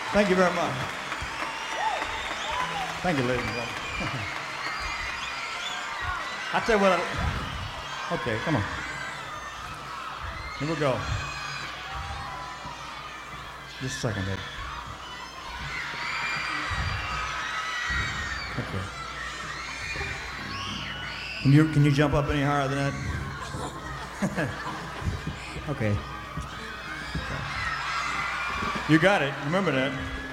Thank you very much. Thank you, ladies and gentlemen. I'll tell you what okay, come on. Here we go. Just a second, baby. Okay. Can you jump up any higher than that? Okay. You got it. Remember that.